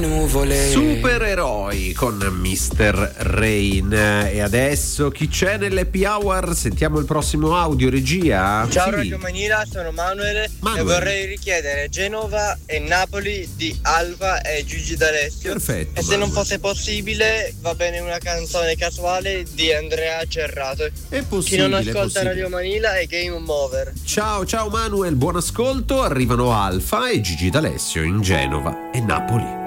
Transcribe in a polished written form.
Nuvole. Supereroi con Mr. Rain. E adesso chi c'è nell'Happy Hour? Sentiamo il prossimo audio, regia. Ciao Sì. Radio Manila, sono Manuel e vorrei richiedere Genova e Napoli di Alfa e Gigi D'Alessio. Perfetto. E se non fosse possibile va bene una canzone casuale di Andrea Cerrato. È possibile. Chi non è ascolta possibile. Radio Manila è Game Over. Ciao Manuel, buon ascolto. Arrivano Alfa e Gigi D'Alessio in Genova e Napoli.